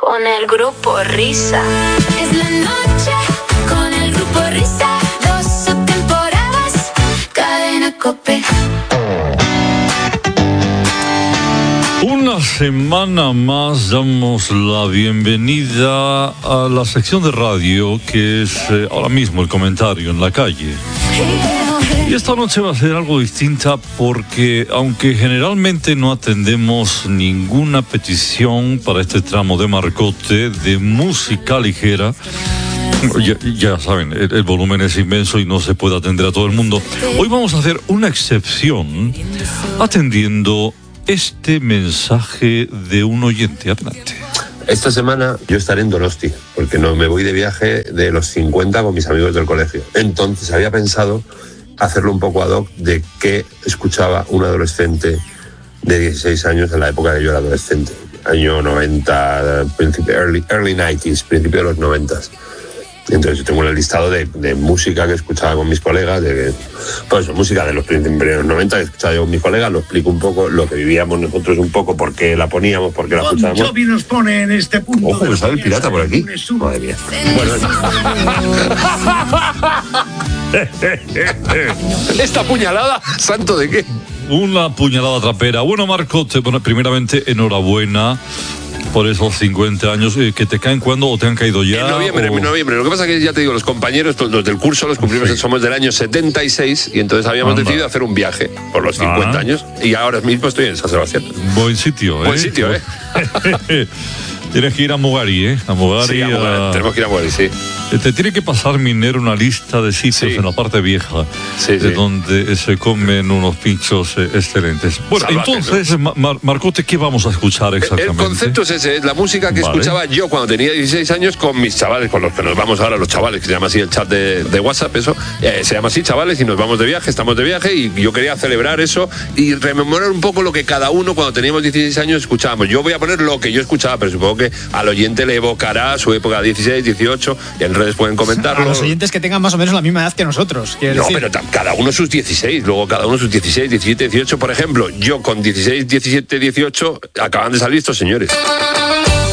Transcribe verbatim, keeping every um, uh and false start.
con el grupo Risa. Es la noche con el grupo Risa. Doce temporadas, Cadena COPE. Una semana más damos la bienvenida a la sección de radio que es eh, ahora mismo el comentario en la calle. Y esta noche va a ser algo distinta porque aunque generalmente no atendemos ninguna petición para este tramo de Marcote de música ligera, ya, ya saben, el, el volumen es inmenso y no se puede atender a todo el mundo, hoy vamos a hacer una excepción atendiendo este mensaje de un oyente. Adelante. Esta semana yo estaré en Donosti, porque no me voy de viaje de los cincuenta con mis amigos del colegio. Entonces había pensado hacerlo un poco ad hoc de qué escuchaba un adolescente de dieciséis años en la época que yo era adolescente. Año noventa, principio, early, early nineties, principio de los noventas. Entonces yo tengo un listado de, de música que escuchaba con mis colegas, de pues música de los primeros noventa que escuchaba yo con mis colegas, lo explico un poco, lo que vivíamos nosotros un poco, por qué la poníamos, por qué la escuchábamos. Bon Jovi nos pone en este punto. Ojo, me sale el pirata por aquí. Madre mía. Bueno, ¿esta puñalada? ¿Santo de qué? Una puñalada trapera. Bueno, Marco, te, bueno, primeramente, enhorabuena por esos cincuenta años eh, que te caen cuando o te han caído ya. En noviembre, o... en noviembre. Lo que pasa es que ya te digo, los compañeros, los del curso, los cumplimos, sí. Somos del año setenta y seis y entonces habíamos Anda. decidido hacer un viaje por los cincuenta ah. años y ahora mismo estoy en San Sebastián. Buen sitio, ¿eh? Buen sitio, ¿eh? Tienes que ir a Mogari, ¿eh? A Mogari. Sí, a Mogari. A... Tenemos que ir a Mogari, sí. Te tiene que pasar, Minero, una lista de sitios sí. en la parte vieja, sí, de sí. donde se comen unos pinchos eh, excelentes. Bueno, Salvaje, entonces, ¿no? Mar- Marcote, ¿qué vamos a escuchar exactamente? El concepto es ese, es la música que vale. escuchaba yo cuando tenía dieciséis años con mis chavales, con los que nos vamos ahora, los chavales, que se llama así el chat de, de WhatsApp, eso, eh, se llama así, chavales, y nos vamos de viaje, estamos de viaje, y yo quería celebrar eso y rememorar un poco lo que cada uno cuando teníamos dieciséis años escuchábamos. Yo voy a poner lo que yo escuchaba, pero supongo que al oyente le evocará su época dieciséis, dieciocho, y en redes pueden comentarlo. A los oyentes que tengan más o menos la misma edad que nosotros. No, decir. pero t- cada uno sus dieciséis, luego cada uno sus dieciséis, diecisiete, dieciocho, por ejemplo. Yo con dieciséis, diecisiete, dieciocho acaban de salir estos señores.